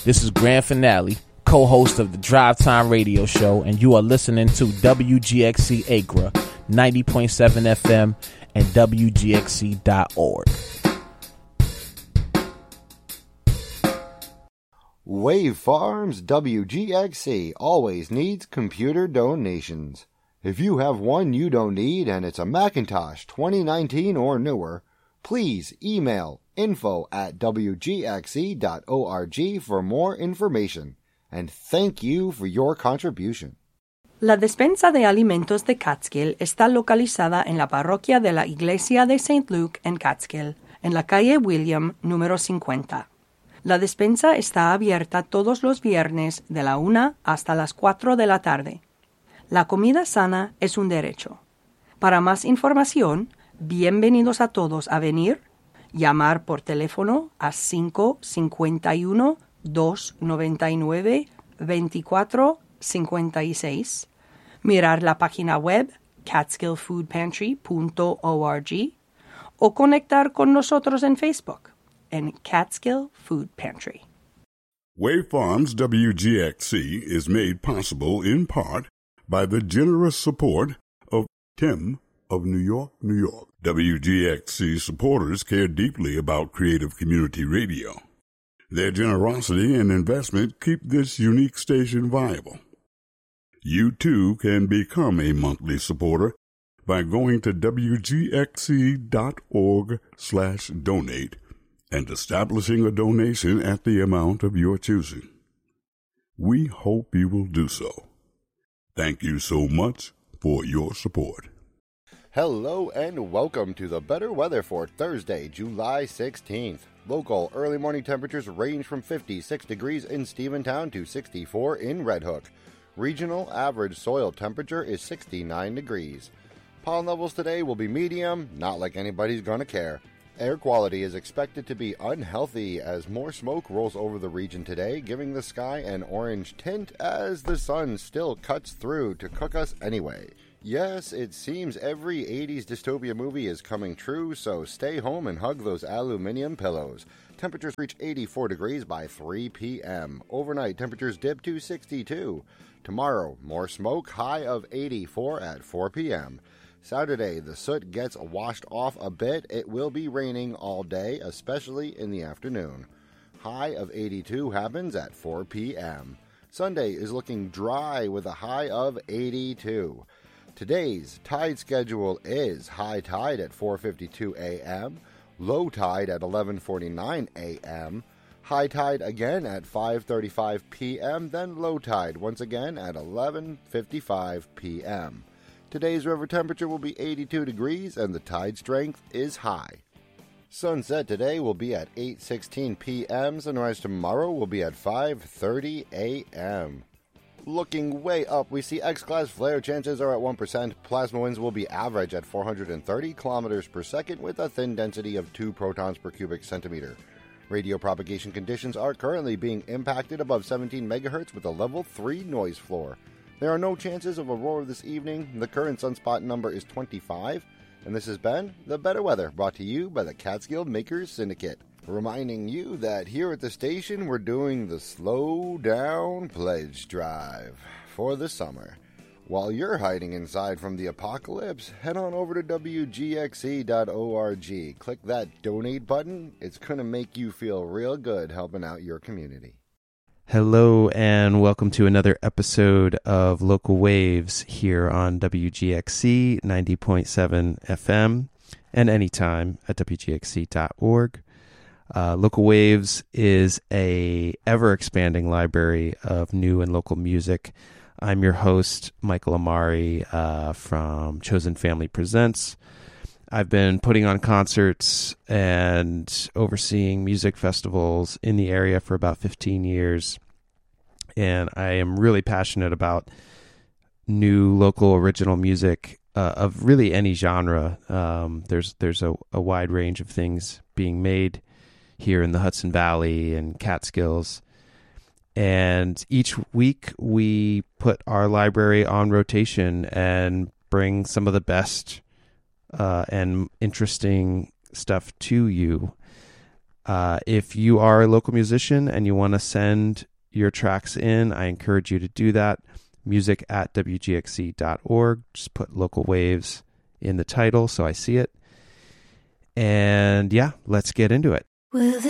This is Grand Finale, co-host of the Drive Time Radio Show, and you are listening to WGXC Acre, 90.7 FM, and WGXC.org. Wave Farms WGXC always needs computer donations. If you have one you don't need and it's a Macintosh 2019 or newer, please email info@wgxc.org for more information. And thank you for your contribution. La despensa de alimentos de Catskill está localizada en la parroquia de la Iglesia de St. Luke en Catskill, en la calle William, número 50. La despensa está abierta todos los viernes de la 1 hasta las 4 de la tarde. La comida sana es un derecho. Para más información, bienvenidos a todos a venir, llamar por teléfono a 551-299-2456, mirar la página web catskillfoodpantry.org o conectar con nosotros en Facebook en Catskill Food Pantry. Wave Farms WGXC is made possible in part by the generous support of Tim of New York, New York. WGXC supporters care deeply about creative community radio. Their generosity and investment keep this unique station viable. You too can become a monthly supporter by going to wgxc.org/donate and establishing a donation at the amount of your choosing. We hope you will do so. Thank you so much for your support. Hello and welcome to the better weather for Thursday, July 16th. Local early morning temperatures range from 56 degrees in Stephentown to 64 in Red Hook. Regional average soil temperature is 69 degrees. Pollen levels today will be medium, not like anybody's gonna care. Air quality is expected to be unhealthy as more smoke rolls over the region today, giving the sky an orange tint as the sun still cuts through to cook us anyway. Yes, it seems every 80s dystopia movie is coming true, so stay home and hug those aluminum pillows. Temperatures reach 84 degrees by 3 p.m. Overnight, temperatures dip to 62. Tomorrow, more smoke, high of 84 at 4 p.m. Saturday, the soot gets washed off a bit. It will be raining all day, especially in the afternoon. High of 82 happens at 4 p.m. Sunday is looking dry with a high of 82. Today's tide schedule is high tide at 4:52 a.m., low tide at 11:49 a.m., high tide again at 5:35 p.m., then low tide once again at 11:55 p.m. Today's river temperature will be 82 degrees and the tide strength is high. Sunset today will be at 8:16 p.m. Sunrise tomorrow will be at 5:30 a.m. Looking way up, we see X-class flare chances are at 1%. Plasma winds will be average at 430 kilometers per second with a thin density of 2 protons per cubic centimeter. Radio propagation conditions are currently being impacted above 17 megahertz with a level 3 noise floor. There are no chances of aurora this evening. The current sunspot number is 25. And this has been The Better Weather, brought to you by the Catskill Makers Syndicate. Reminding you that here at the station we're doing the Slow Down Pledge Drive for the summer. While you're hiding inside from the apocalypse, head on over to WGXC.org. Click that donate button. It's going to make you feel real good helping out your community. Hello and welcome to another episode of Local Waves here on WGXC 90.7 FM and anytime at WGXC.org. Local Waves is a ever-expanding library of new and local music. I'm your host, Michael Amari from Chosen Family Presents. I've been putting on concerts and overseeing music festivals in the area for about 15 years. And I am really passionate about new local original music of really any genre. There's a wide range of things being made here in the Hudson Valley and Catskills. And each week we put our library on rotation and bring some of the best and interesting stuff to you. If you are a local musician and you want to send your tracks in, I encourage you to do that. music@wgxc.org. Just put Local Waves in the title so I see it. And yeah, let's get into it. Will